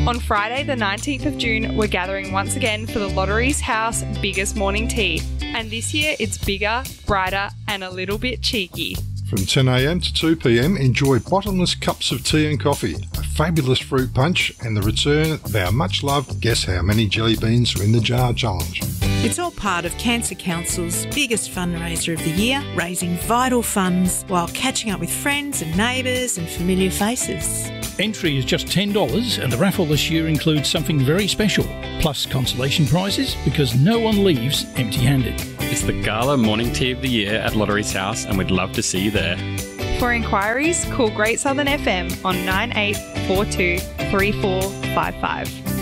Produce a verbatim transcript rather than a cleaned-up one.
On Friday the nineteenth of June, we're gathering once again for the Lotteries House biggest morning tea. And this year it's bigger, brighter and a little bit cheeky. From ten a m to two p m, enjoy bottomless cups of tea and coffee, a fabulous fruit punch and the return of our much-loved Guess How Many Jelly Beans Are in the Jar challenge. It's all part of Cancer Council's biggest fundraiser of the year, raising vital funds while catching up with friends and neighbours and familiar faces. Entry is just ten dollars and the raffle this year includes something very special, plus consolation prizes because no one leaves empty-handed. It's the Gala Morning Tea of the Year at Lotteries House and we'd love to see you there. For inquiries, call Great Southern F M on nine eight four two three four five five.